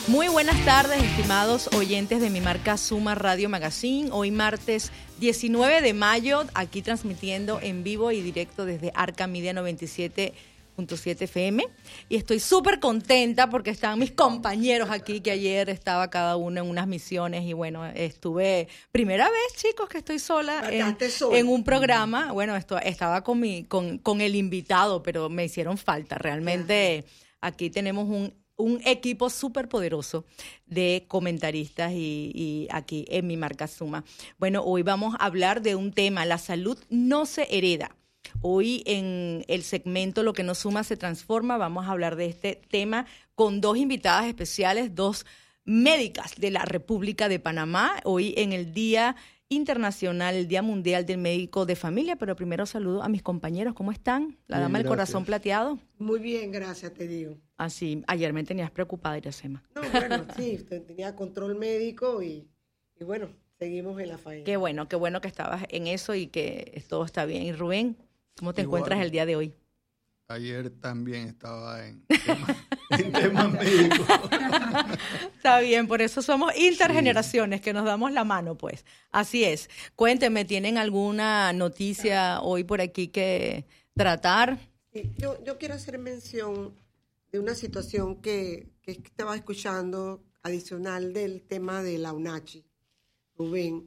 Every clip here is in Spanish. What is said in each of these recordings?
Muy buenas tardes, estimados oyentes de mi marca Suma Radio Magazine. Hoy martes 19 de mayo, aquí transmitiendo en vivo y directo desde Arca Media 97.7 FM. Y estoy súper contenta porque están mis compañeros aquí, que ayer estaba cada uno en unas misiones. Y bueno, estuve, primera vez, chicos, que estoy sola en un programa. Bueno, estaba con el invitado, pero me hicieron falta. Realmente aquí tenemos un equipo súper poderoso de comentaristas y aquí en mi marca Suma. Bueno, hoy vamos a hablar de un tema: la salud no se hereda. Hoy en el segmento Lo que no suma se transforma, vamos a hablar de este tema con dos invitadas especiales, dos médicas de la República de Panamá, hoy en el Día Internacional, el Día Mundial del Médico de Familia. Pero primero saludo a mis compañeros. ¿Cómo están? La dama del corazón plateado. Muy bien, gracias, te digo. Así, ayer me tenías preocupada, Iracema. No, bueno, sí, tenía control médico y bueno, seguimos en la faena. Qué bueno que estabas en eso y que todo está bien. Y Rubén, ¿cómo te encuentras el día de hoy? Ayer también estaba en temas médicos. Está bien, por eso somos intergeneraciones, que nos damos la mano, pues. Así es. Cuéntenme, ¿tienen alguna noticia hoy por aquí que tratar? Sí, yo quiero hacer mención de una situación que estaba escuchando, adicional del tema de la UNACHI, Rubén,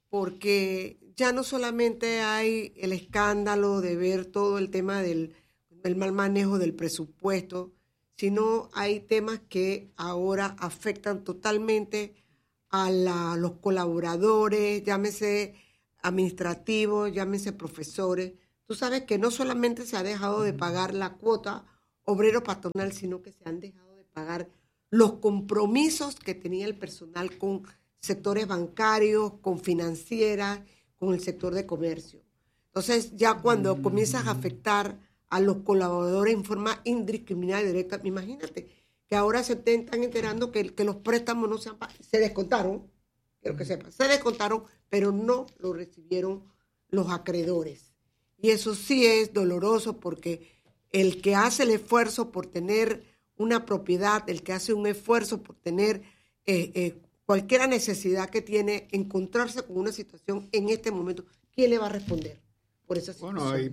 porque ya no solamente hay el escándalo de ver todo el tema del mal manejo del presupuesto, sino hay temas que ahora afectan totalmente a los colaboradores, llámese administrativos, llámese profesores. Tú sabes que no solamente se ha dejado de pagar la cuota obrero patronal, sino que se han dejado de pagar los compromisos que tenía el personal con sectores bancarios, con financieras, con el sector de comercio. Entonces, ya cuando comienzas a afectar a los colaboradores en forma indiscriminada y directa, imagínate que ahora se están enterando que los préstamos no se descontaron, quiero que sepan, se descontaron, pero no lo recibieron los acreedores. Y eso sí es doloroso, porque el que hace el esfuerzo por tener una propiedad, el que hace un esfuerzo por tener cualquier necesidad que tiene, encontrarse con una situación en este momento, ¿quién le va a responder por esa situación? Bueno,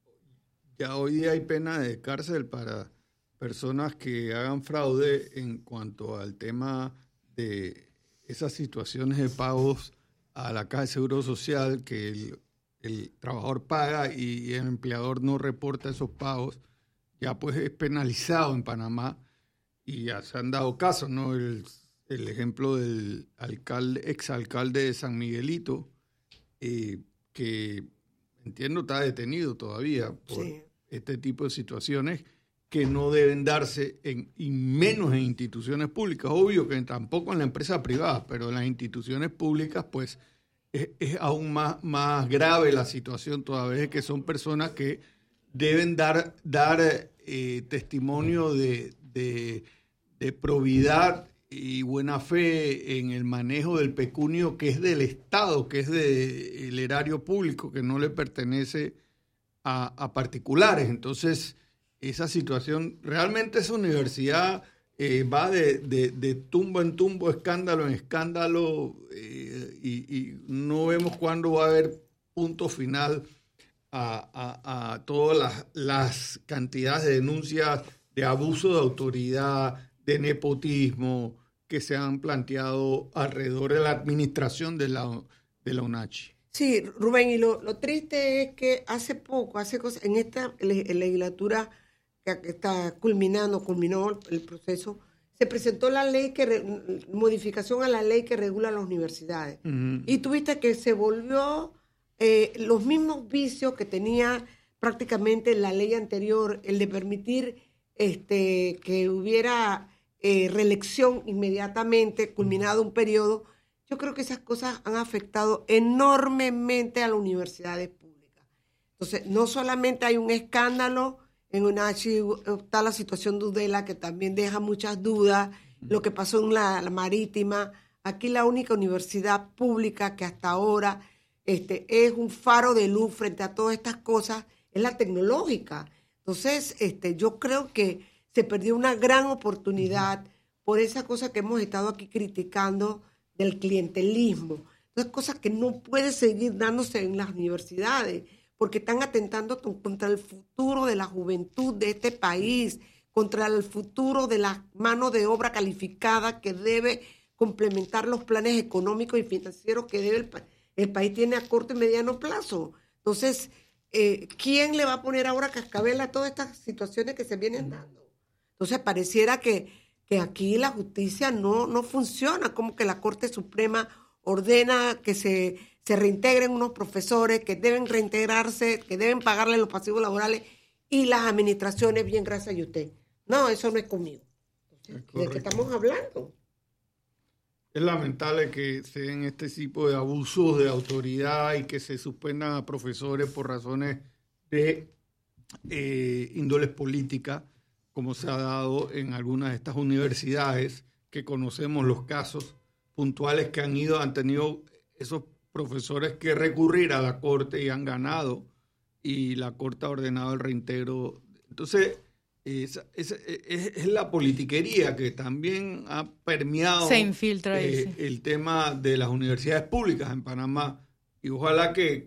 ya hoy día hay pena de cárcel para personas que hagan fraude en cuanto al tema de esas situaciones de pagos a la Caja de Seguro Social, que el trabajador paga y el empleador no reporta esos pagos. Ya pues es penalizado en Panamá, y ya se han dado casos, ¿no? El ejemplo del exalcalde de San Miguelito, que entiendo está detenido todavía por este tipo de situaciones que no deben darse y menos en instituciones públicas. Obvio que tampoco en la empresa privada, pero en las instituciones públicas pues es aún más grave la situación, toda vez que son personas que deben dar testimonio de probidad y buena fe en el manejo del pecunio, que es del Estado, que es del erario público, que no le pertenece a particulares. Entonces, esa situación, realmente esa universidad va de tumbo en tumbo, escándalo en escándalo, y no vemos cuándo va a haber punto final a todas las cantidades de denuncias de abuso de autoridad, de nepotismo, que se han planteado alrededor de la administración de la UNACHI. Sí, Rubén, y lo triste es que en esta legislatura que culminó el proceso, se presentó la ley modificación a la ley que regula las universidades. Uh-huh. Y tuviste que se volvió los mismos vicios que tenía prácticamente la ley anterior, el de permitir que hubiera reelección inmediatamente, culminado un periodo. Yo creo que esas cosas han afectado enormemente a las universidades públicas. Entonces, no solamente hay un escándalo en UNACHI, está la situación de Udela, que también deja muchas dudas, lo que pasó en la Marítima. Aquí la única universidad pública que hasta ahora es un faro de luz frente a todas estas cosas es la tecnológica. Entonces, yo creo que se perdió una gran oportunidad, por esa cosa que hemos estado aquí criticando del clientelismo. Entonces, cosas que no puede seguir dándose en las universidades, porque están atentando contra el futuro de la juventud de este país, contra el futuro de la mano de obra calificada que debe complementar los planes económicos y financieros que debe el país tiene a corto y mediano plazo. Entonces, ¿quién le va a poner ahora cascabel a todas estas situaciones que se vienen dando? Entonces, pareciera que aquí la justicia no funciona, como que la Corte Suprema ordena que se reintegren unos profesores que deben reintegrarse, que deben pagarle los pasivos laborales, y las administraciones, bien, gracias a usted. No, eso no es conmigo. Entonces, ¿de qué estamos hablando? Es lamentable que se den este tipo de abusos de autoridad y que se suspendan a profesores por razones de índoles política, como se ha dado en algunas de estas universidades, que conocemos los casos puntuales que han tenido esos profesores que recurrir a la Corte y han ganado, y la Corte ha ordenado el reintegro. Entonces, es la politiquería que también ha permeado se infiltra el tema de las universidades públicas en Panamá, y ojalá que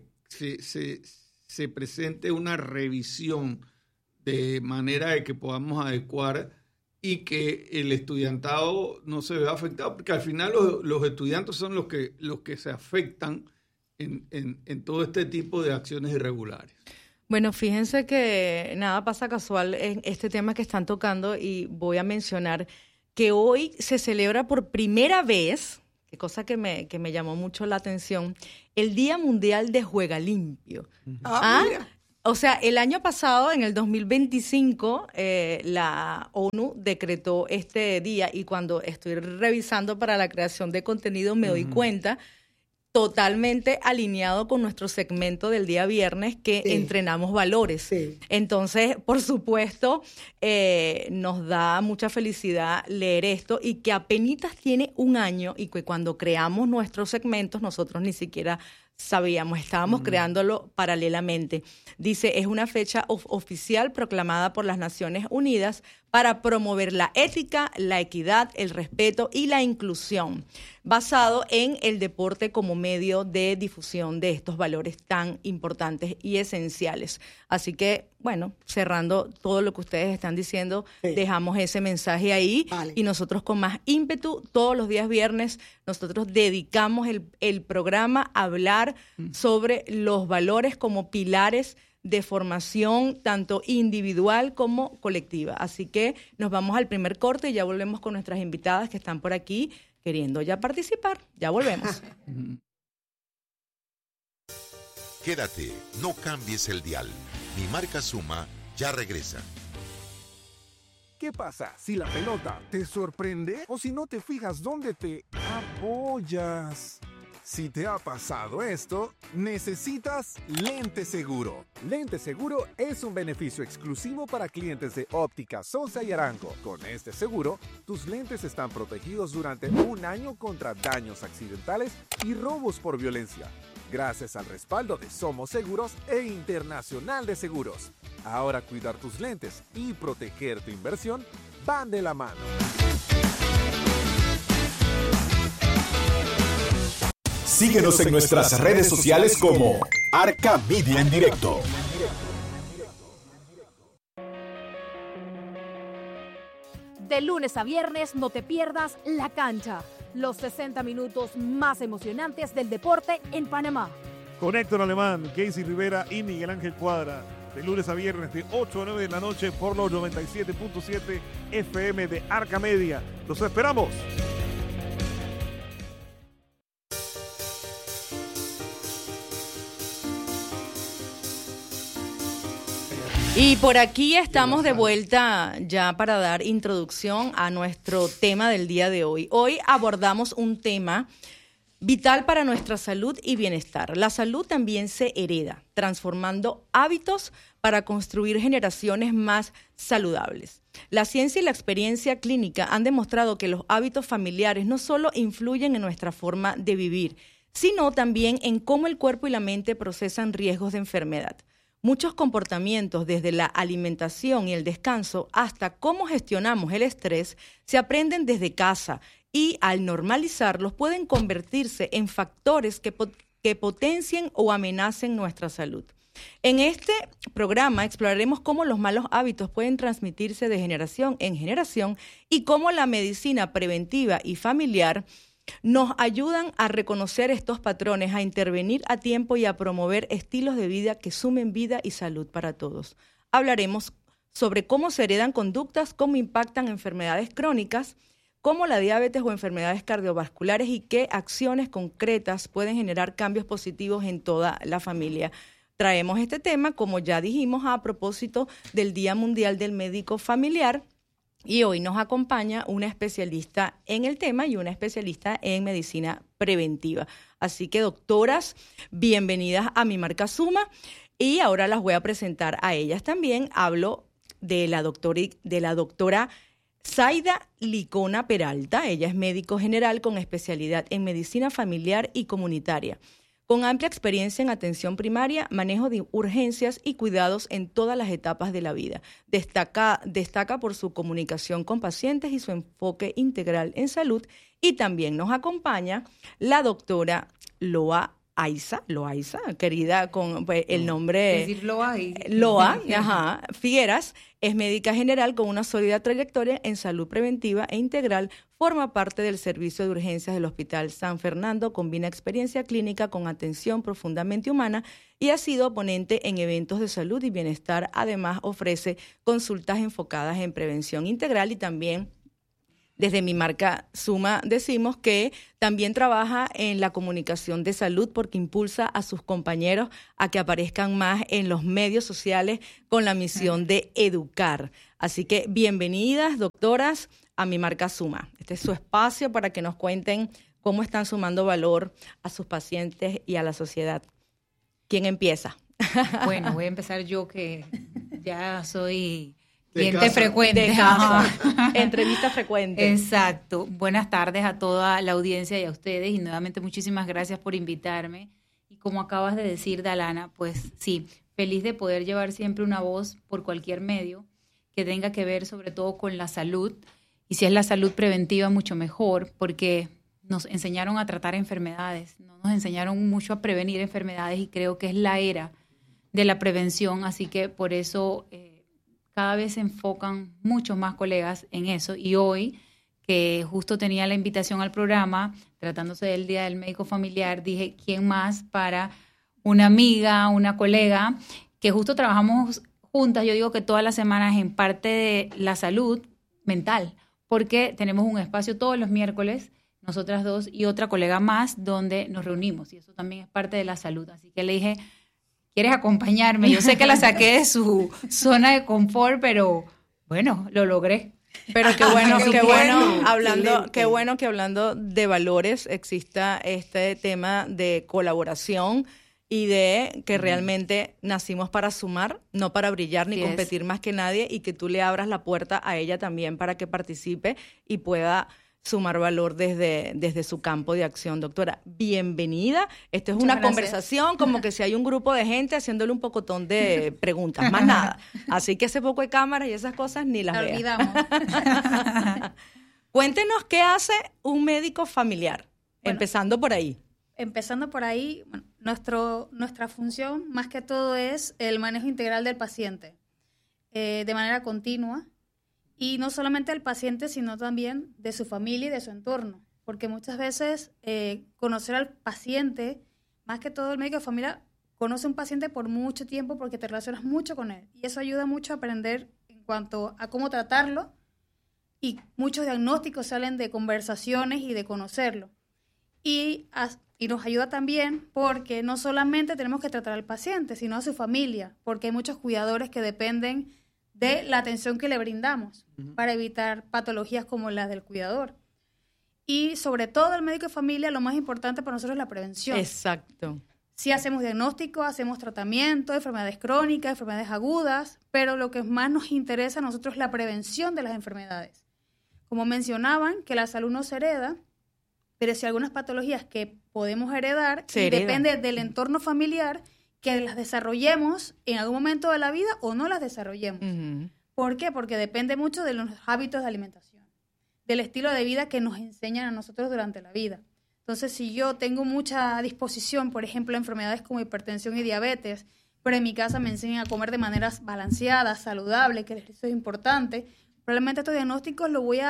se presente una revisión de manera de que podamos adecuar y que el estudiantado no se vea afectado, porque al final los estudiantes son los que se afectan en todo este tipo de acciones irregulares. Bueno, fíjense que nada pasa casual en este tema que están tocando, y voy a mencionar que hoy se celebra por primera vez, qué cosa que me llamó mucho la atención, el Día Mundial de Juega Limpio. Mira. O sea, el año pasado, en el 2025, la ONU decretó este día, y cuando estoy revisando para la creación de contenido me doy cuenta, totalmente alineado con nuestro segmento del día viernes, que entrenamos valores. Sí. Entonces, por supuesto, nos da mucha felicidad leer esto, y que apenitas tiene un año, y que cuando creamos nuestros segmentos nosotros ni siquiera sabíamos, estábamos creándolo paralelamente. Dice, es una fecha oficial proclamada por las Naciones Unidas para promover la ética, la equidad, el respeto y la inclusión, basado en el deporte como medio de difusión de estos valores tan importantes y esenciales. Así que, bueno, cerrando todo lo que ustedes están diciendo, dejamos ese mensaje ahí, y nosotros con más ímpetu, todos los días viernes, nosotros dedicamos el programa a hablar sobre los valores como pilares de formación tanto individual como colectiva. Así que nos vamos al primer corte y ya volvemos con nuestras invitadas que están por aquí queriendo ya participar. Ya volvemos. Quédate, no cambies el dial. Mi marca Suma ya regresa. ¿Qué pasa si la pelota te sorprende o si no te fijas dónde te apoyas? Si te ha pasado esto, necesitas Lente Seguro. Lente Seguro es un beneficio exclusivo para clientes de Óptica Sosa y Arango. Con este seguro, tus lentes están protegidos durante un año contra daños accidentales y robos por violencia, gracias al respaldo de Somos Seguros e Internacional de Seguros. Ahora cuidar tus lentes y proteger tu inversión van de la mano. Síguenos en nuestras redes sociales como Arca Media en Directo. De lunes a viernes no te pierdas La Cancha, los 60 minutos más emocionantes del deporte en Panamá. Con Héctor Alemán, Casey Rivera y Miguel Ángel Cuadra. De lunes a viernes de 8 a 9 de la noche por los 97.7 FM de Arca Media. ¡Los esperamos! Y por aquí estamos de vuelta ya para dar introducción a nuestro tema del día de hoy. Hoy abordamos un tema vital para nuestra salud y bienestar. La salud también se hereda, transformando hábitos para construir generaciones más saludables. La ciencia y la experiencia clínica han demostrado que los hábitos familiares no solo influyen en nuestra forma de vivir, sino también en cómo el cuerpo y la mente procesan riesgos de enfermedad. Muchos comportamientos, desde la alimentación y el descanso hasta cómo gestionamos el estrés, se aprenden desde casa y al normalizarlos pueden convertirse en factores que potencien o amenacen nuestra salud. En este programa exploraremos cómo los malos hábitos pueden transmitirse de generación en generación y cómo la medicina preventiva y familiar nos ayudan a reconocer estos patrones, a intervenir a tiempo y a promover estilos de vida que sumen vida y salud para todos. Hablaremos sobre cómo se heredan conductas, cómo impactan enfermedades crónicas, cómo la diabetes o enfermedades cardiovasculares y qué acciones concretas pueden generar cambios positivos en toda la familia. Traemos este tema, como ya dijimos, a propósito del Día Mundial del Médico Familiar, y hoy nos acompaña una especialista en el tema y una especialista en medicina preventiva. Así que, doctoras, bienvenidas a Mi Marca Suma, y ahora las voy a presentar a ellas también. Hablo de la doctora Zaida Licona Peralta. Ella es médico general con especialidad en medicina familiar y comunitaria, con amplia experiencia en atención primaria, manejo de urgencias y cuidados en todas las etapas de la vida. Destaca por su comunicación con pacientes y su enfoque integral en salud. Y también nos acompaña la doctora Loa querida con el nombre... Decir Loa. Figueras, es médica general con una sólida trayectoria en salud preventiva e integral, forma parte del servicio de urgencias del Hospital San Fernando, combina experiencia clínica con atención profundamente humana y ha sido ponente en eventos de salud y bienestar. Además, ofrece consultas enfocadas en prevención integral y también... Desde Mi Marca Suma decimos que también trabaja en la comunicación de salud porque impulsa a sus compañeros a que aparezcan más en los medios sociales con la misión de educar. Así que bienvenidas, doctoras, a Mi Marca Suma. Este es su espacio para que nos cuenten cómo están sumando valor a sus pacientes y a la sociedad. ¿Quién empieza? Bueno, voy a empezar yo, que ya soy... cliente frecuente. De casa. Entrevista frecuente. Exacto. Buenas tardes a toda la audiencia y a ustedes. Y nuevamente muchísimas gracias por invitarme. Y como acabas de decir, Dalana, pues sí, feliz de poder llevar siempre una voz por cualquier medio que tenga que ver sobre todo con la salud. Y si es la salud preventiva, mucho mejor, porque nos enseñaron a tratar enfermedades. No nos enseñaron mucho a prevenir enfermedades y creo que es la era de la prevención. Así que por eso... cada vez se enfocan muchos más colegas en eso. Y hoy, que justo tenía la invitación al programa, tratándose del Día del Médico Familiar, dije, ¿quién más para una amiga, una colega, que justo trabajamos juntas? Yo digo que todas las semanas en parte de la salud mental, porque tenemos un espacio todos los miércoles, nosotras dos y otra colega más, donde nos reunimos. Y eso también es parte de la salud. Así que le dije... ¿Quieres acompañarme? Yo sé que la saqué de su zona de confort, pero bueno, lo logré. Pero qué bueno que hablando de valores exista este tema de colaboración y de que realmente nacimos para sumar, no para brillar ni competir más que nadie, y que tú le abras la puerta a ella también para que participe y pueda sumar valor desde su campo de acción. Doctora, bienvenida. Esto es una conversación como que si hay un grupo de gente haciéndole un pocotón de preguntas, más nada. Así que ese poco de cámaras y esas cosas ni las vea. Olvidamos. Cuéntenos qué hace un médico familiar, empezando por ahí. Empezando por ahí, bueno, nuestra función más que todo es el manejo integral del paciente de manera continua. Y no solamente del paciente, sino también de su familia y de su entorno. Porque muchas veces conocer al paciente, más que todo el médico de familia, conoce a un paciente por mucho tiempo porque te relacionas mucho con él. Y eso ayuda mucho a aprender en cuanto a cómo tratarlo. Y muchos diagnósticos salen de conversaciones y de conocerlo. Y nos ayuda también porque no solamente tenemos que tratar al paciente, sino a su familia. Porque hay muchos cuidadores que dependen de la atención que le brindamos para evitar patologías como las del cuidador. Y sobre todo el médico de familia, lo más importante para nosotros es la prevención. Exacto. Sí hacemos diagnóstico, hacemos tratamiento, enfermedades crónicas, enfermedades agudas, pero lo que más nos interesa a nosotros es la prevención de las enfermedades. Como mencionaban, que la salud no se hereda, pero si hay algunas patologías que podemos heredar, y depende del entorno familiar, que las desarrollemos en algún momento de la vida o no las desarrollemos. Ujú. ¿Por qué? Porque depende mucho de los hábitos de alimentación, del estilo de vida que nos enseñan a nosotros durante la vida. Entonces, si yo tengo mucha disposición, por ejemplo, a enfermedades como hipertensión y diabetes, pero en mi casa me enseñan a comer de maneras balanceadas, saludables, que eso es importante, probablemente estos diagnósticos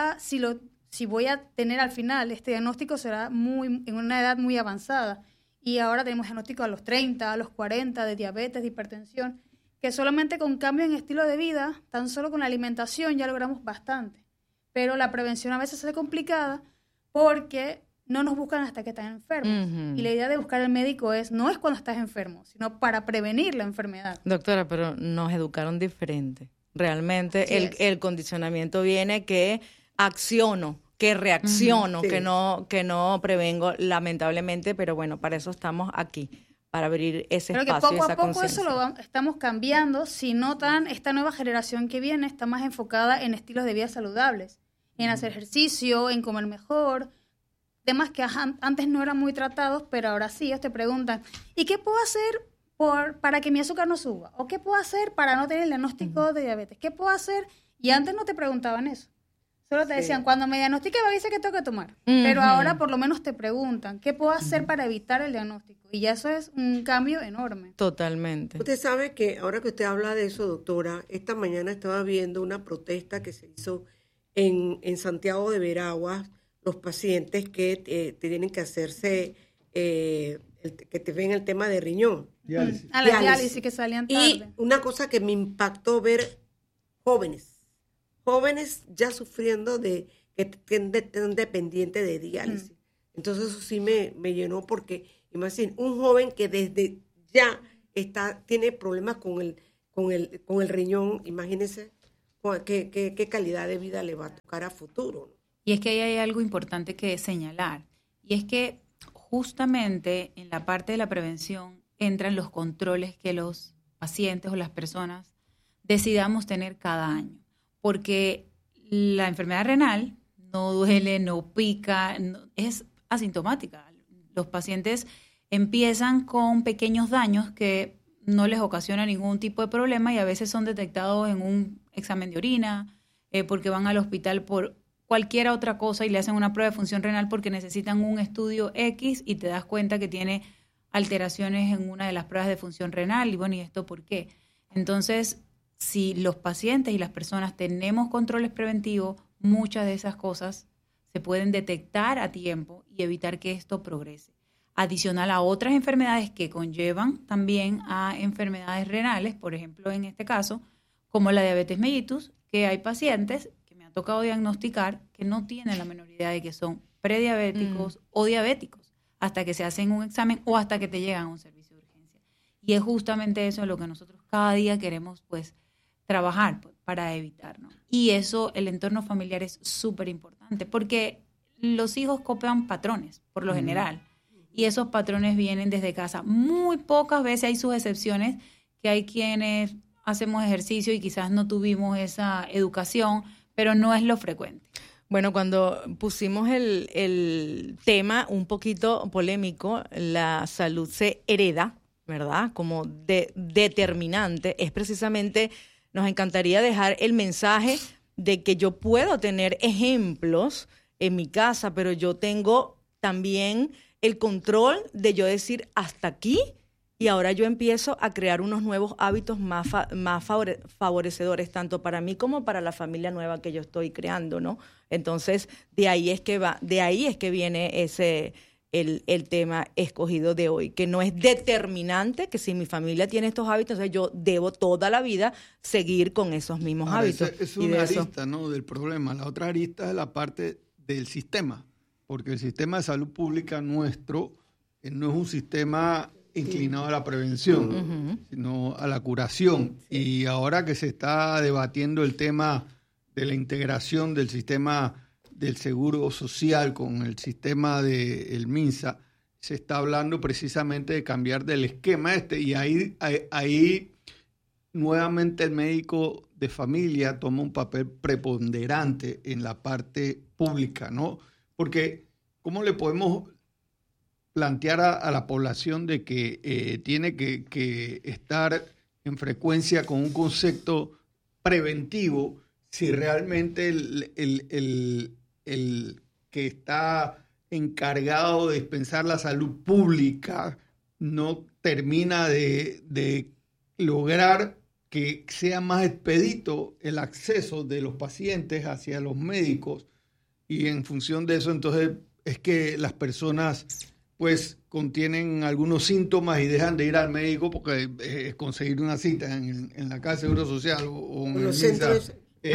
si voy a tener al final, este diagnóstico será en una edad muy avanzada. Y ahora tenemos diagnósticos a los 30, a los 40 de diabetes, de hipertensión, que solamente con cambio en estilo de vida, tan solo con la alimentación ya logramos bastante. Pero la prevención a veces es complicada porque no nos buscan hasta que están enfermos. Ujú. Y la idea de buscar al médico no es cuando estás enfermo, sino para prevenir la enfermedad. Doctora, pero nos educaron diferente. Realmente Así es. el condicionamiento viene que acciono, que reacciono, Sí. que no prevengo, lamentablemente, pero bueno, para eso estamos aquí, para abrir ese Creo que espacio, poco esa a poco eso conciencia. estamos cambiando, si notan, esta nueva generación que viene está más enfocada en estilos de vida saludables, en hacer ejercicio, en comer mejor, temas que antes no eran muy tratados, pero ahora sí, ellos te preguntan, ¿y qué puedo hacer para que mi azúcar no suba? ¿O qué puedo hacer para no tener el diagnóstico de diabetes? ¿Qué puedo hacer? Y antes no te preguntaban eso. Solo te decían, cuando me diagnostique me avisa que tengo que tomar. Pero ahora por lo menos te preguntan, ¿qué puedo hacer para evitar el diagnóstico? Y ya eso es un cambio enorme. Totalmente. Usted sabe que ahora que usted habla de eso, doctora, esta mañana estaba viendo una protesta que se hizo en Santiago de Veraguas, los pacientes que tienen que hacerse, que te ven el tema de riñón. Diálisis. A la diálisis que salían tarde. Y una cosa que me impactó ver jóvenes ya sufriendo de que estén dependientes de diálisis. Entonces eso sí me llenó porque, imagínate, un joven que desde ya tiene problemas con el riñón, imagínense qué calidad de vida le va a tocar a futuro, ¿no? Y es que ahí hay algo importante que señalar, y es que justamente en la parte de la prevención entran los controles que los pacientes o las personas decidamos tener cada año, porque la enfermedad renal no duele, no pica, es asintomática. Los pacientes empiezan con pequeños daños que no les ocasiona ningún tipo de problema y a veces son detectados en un examen de orina, porque van al hospital por cualquier otra cosa y le hacen una prueba de función renal porque necesitan un estudio X y te das cuenta que tiene alteraciones en una de las pruebas de función renal y bueno, ¿y esto por qué? Entonces, si los pacientes y las personas tenemos controles preventivos, muchas de esas cosas se pueden detectar a tiempo y evitar que esto progrese. Adicional a otras enfermedades que conllevan también a enfermedades renales, por ejemplo, en este caso, como la diabetes mellitus, que hay pacientes que me ha tocado diagnosticar que no tienen la menor idea de que son prediabéticos o diabéticos hasta que se hacen un examen o hasta que te llegan a un servicio de urgencia. Y es justamente eso lo que nosotros cada día queremos pues trabajar para evitar, ¿no? Y eso, el entorno familiar es súper importante porque los hijos copian patrones, por lo general, y esos patrones vienen desde casa. Muy pocas veces, hay sus excepciones, que hay quienes hacemos ejercicio y quizás no tuvimos esa educación, pero no es lo frecuente. Bueno, cuando pusimos el tema un poquito polémico, la salud se hereda, ¿verdad? Como determinante, es precisamente, nos encantaría dejar el mensaje de que yo puedo tener ejemplos en mi casa, pero yo tengo también el control de yo decir hasta aquí y ahora yo empiezo a crear unos nuevos hábitos más favorecedores, tanto para mí como para la familia nueva que yo estoy creando, ¿no? Entonces, de ahí es que viene el tema escogido de hoy, que no es determinante que si mi familia tiene estos hábitos, entonces yo debo toda la vida seguir con esos mismos hábitos. Es una arista, ¿no?, del problema. La otra arista es la parte del sistema, porque el sistema de salud pública nuestro no es un sistema inclinado a la prevención, sino a la curación. Sí. Y ahora que se está debatiendo el tema de la integración del sistema del seguro social con el sistema del MINSA, se está hablando precisamente de cambiar del esquema y ahí nuevamente el médico de familia toma un papel preponderante en la parte pública, ¿no? Porque ¿cómo le podemos plantear a la población de que tiene que estar en frecuencia con un concepto preventivo si realmente el que está encargado de dispensar la salud pública no termina de lograr que sea más expedito el acceso de los pacientes hacia los médicos, y en función de eso entonces es que las personas pues contienen algunos síntomas y dejan de ir al médico porque conseguir una cita en la Caja de Seguro Social o en los centros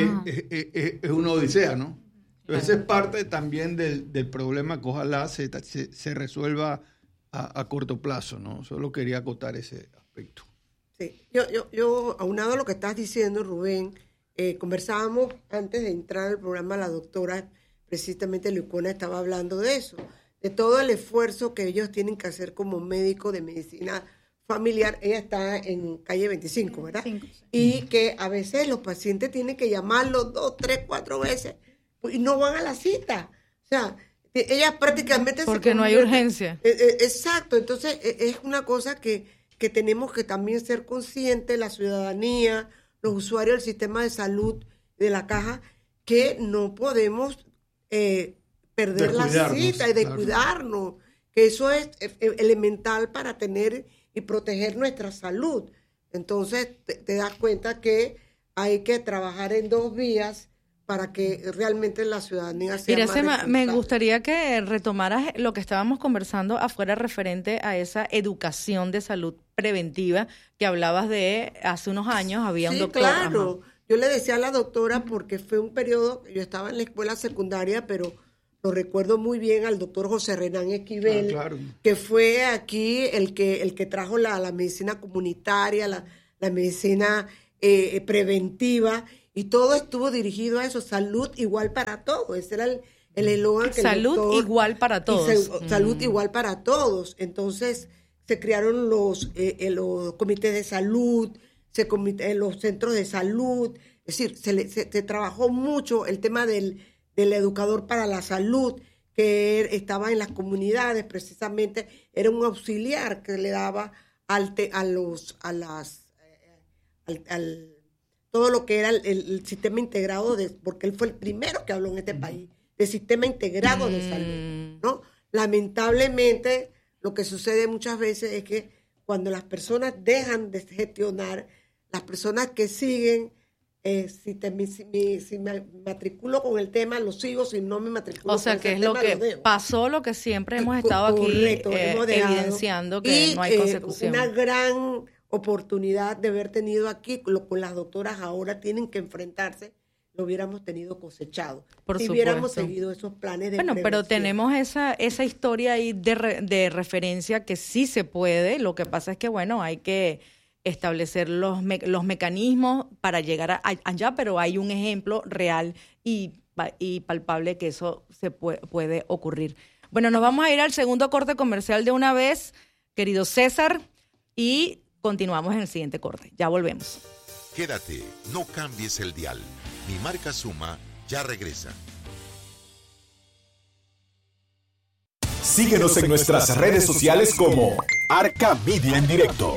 es una odisea, ¿no? Entonces es parte también del problema que ojalá se resuelva a corto plazo, ¿no? Solo quería acotar ese aspecto. Sí, yo aunado a lo que estás diciendo, Rubén, conversábamos antes de entrar al programa, la doctora precisamente Lucona estaba hablando de eso, de todo el esfuerzo que ellos tienen que hacer como médico de medicina familiar. Ella está en calle 25, ¿verdad? 25, sí. Y que a veces los pacientes tienen que llamarlos 2, 3, 4 veces y no van a la cita. O sea, ellas prácticamente... Porque no hay urgencia. Exacto, entonces es una cosa que tenemos que también ser conscientes, la ciudadanía, los usuarios del sistema de salud de la Caja, que no podemos perder la cita y descuidarnos, que eso es elemental para tener y proteger nuestra salud. Entonces te das cuenta que hay que trabajar en 2 vías para que realmente la ciudadanía sea más responsable. Me gustaría que retomaras lo que estábamos conversando afuera referente a esa educación de salud preventiva que hablabas de hace unos años. Había un doctor. Claro. Yo le decía a la doctora, porque fue un periodo, yo estaba en la escuela secundaria, pero lo recuerdo muy bien al doctor José Renán Esquivel, claro, que fue aquí el que trajo la medicina comunitaria, la medicina preventiva, y todo estuvo dirigido a eso, salud igual para todos. Ese era el eslogan. Salud igual para todos. Salud igual para todos. Entonces se crearon los comités de salud, los centros de salud. Es decir, se trabajó mucho el tema del educador para la salud, que estaba en las comunidades, precisamente era un auxiliar que le daba todo lo que era el sistema integrado, porque él fue el primero que habló en este país de sistema integrado de salud, ¿no? Lamentablemente, lo que sucede muchas veces es que cuando las personas dejan de gestionar, las personas que siguen, si me matriculo con el tema, lo sigo, si no me matriculo. O sea, que es lo que pasó, lo que siempre hemos estado aquí evidenciando, que no hay consecución. Una gran oportunidad de haber tenido aquí, con las doctoras ahora tienen que enfrentarse, lo hubiéramos tenido cosechado. Si hubiéramos seguido esos planes de prevención. Pero tenemos esa historia ahí de referencia que sí se puede. Lo que pasa es que, hay que establecer los mecanismos para llegar allá, pero hay un ejemplo real y palpable que eso se puede ocurrir. Bueno, nos vamos a ir al segundo corte comercial de una vez, querido César, y continuamos en el siguiente corte. Ya volvemos. Quédate, no cambies el dial. Mi marca Suma ya regresa. Síguenos en nuestras redes sociales como Arca Media en Directo.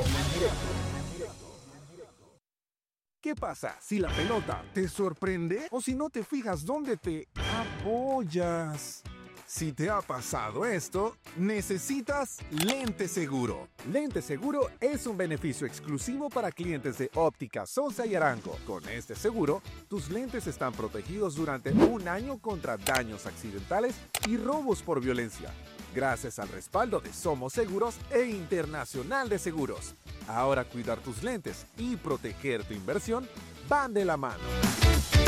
¿Qué pasa si la pelota te sorprende o si no te fijas dónde te apoyas? Si te ha pasado esto, necesitas Lente Seguro. Lente Seguro es un beneficio exclusivo para clientes de Óptica Sosa y Arango. Con este seguro, tus lentes están protegidos durante 1 año contra daños accidentales y robos por violencia, gracias al respaldo de Somos Seguros e Internacional de Seguros. Ahora cuidar tus lentes y proteger tu inversión van de la mano.